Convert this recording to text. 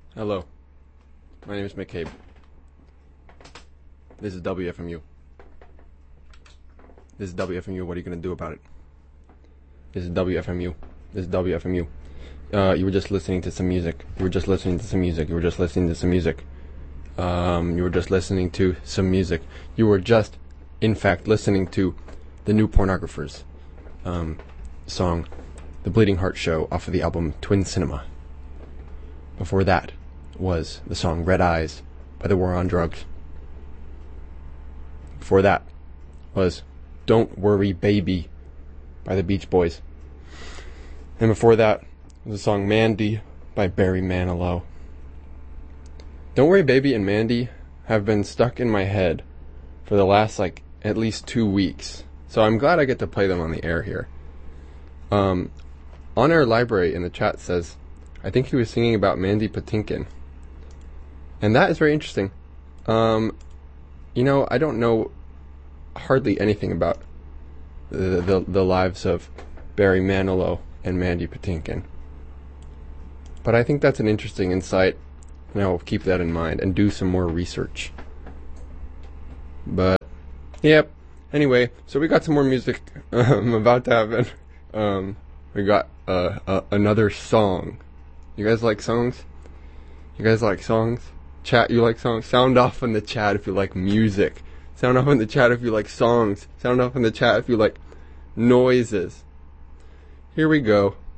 Hello, my name is McCabe. This is WFMU. This is WFMU. What are you going to do about it? This is WFMU. This is WFMU. You were just listening to some music. You were just listening to some music. You were just listening to some music. You were just listening to some music. You were just, in fact, listening to the New Pornographers song, The Bleeding Heart Show, off of the album Twin Cinema. Before that was the song Red Eyes by The War on Drugs. Before that was Don't Worry Baby by the Beach Boys. And before that was the song Mandy by Barry Manilow. Don't Worry Baby and Mandy have been stuck in my head for the last, at least 2 weeks. So I'm glad I get to play them on the air here. On Air Library in the chat says, I think he was singing about Mandy Patinkin. And that is very interesting. I don't know hardly anything about the lives of Barry Manilow and Mandy Patinkin. But I think that's an interesting insight, and I'll keep that in mind and do some more research. But, yep. Anyway, so we got some more music about to happen. We got another song. You guys like songs? You guys like songs? Chat, you like songs? Sound off in the chat if you like music. Sound off in the chat if you like songs. Sound off in the chat if you like noises. Here we go.